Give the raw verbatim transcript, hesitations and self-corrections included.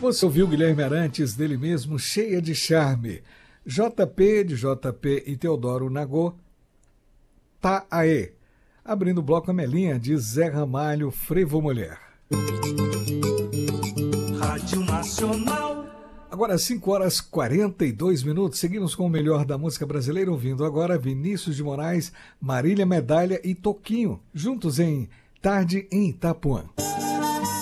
Você ouviu Guilherme Arantes, dele mesmo, Cheia de Charme. J P de J P e Teodoro Nagô, Tá Aê. Abrindo o bloco a Melinha de Zé Ramalho, Frevo Mulher. Rádio Nacional. Agora cinco horas e quarenta e dois minutos. Seguimos com o melhor da música brasileira, ouvindo agora Vinícius de Moraes, Marília Medalha e Toquinho, juntos em Tarde em Itapuã.